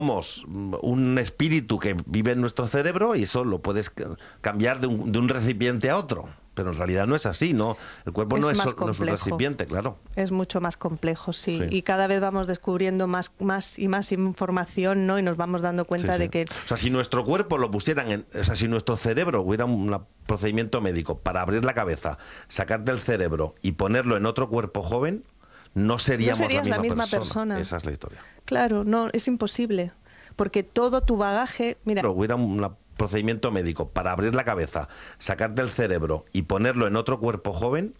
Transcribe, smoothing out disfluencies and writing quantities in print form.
Somos un espíritu que vive en nuestro cerebro y eso lo puedes cambiar de un recipiente a otro. Pero en realidad no es así, ¿no? El cuerpo Es no es, más no es un complejo. recipiente, claro. Es mucho más complejo, sí. Sí, Y cada vez vamos descubriendo más y más información, ¿no? Y nos vamos dando sí, cuenta sí. de que O sea, si nuestro cuerpo lo pusieran o sea, si nuestro cerebro hubiera un procedimiento médico para abrir la cabeza, sacarte el cerebro y ponerlo en otro cuerpo joven, no no seríamos serías la la misma misma persona. persona. Esa es la historia. Claro, no, es imposible. Porque todo tu bagaje, mira, Pero hubiera un procedimiento médico para abrir la cabeza, sacarte el cerebro y ponerlo en otro cuerpo joven,